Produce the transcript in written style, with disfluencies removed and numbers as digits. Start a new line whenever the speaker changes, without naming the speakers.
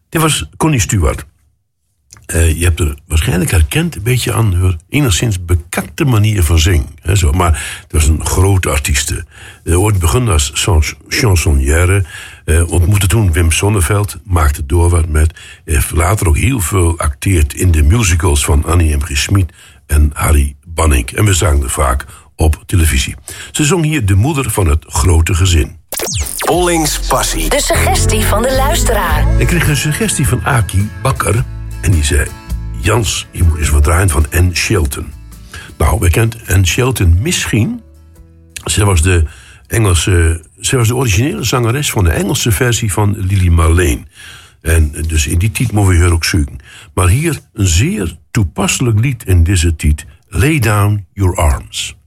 Dit was Connie Stewart. Je hebt er waarschijnlijk herkend een beetje aan haar enigszins bekakte manier van zingen. Zo. Maar het was een grote artieste. Ooit begon als chansonnière. Ontmoette toen Wim Sonneveld. Maakte door wat met. Heeft later ook heel veel acteerd in de musicals van Annie M. G. Schmid en Harry Banning. En we zagen er vaak op televisie. Ze zong hier de moeder van het grote gezin.
Ollings Passie.
De suggestie van de luisteraar.
Ik kreeg een suggestie van Aki Bakker. En die zei: Jans, je moet eens wat draaien van Anne Shelton. Nou, we kent Anne Shelton misschien. Zij was de originele zangeres van de Engelse versie van Lily Marleen. En dus in die tijd moeten we haar ook zoeken. Maar hier een zeer toepasselijk lied in deze tijd. Lay Down Your Arms.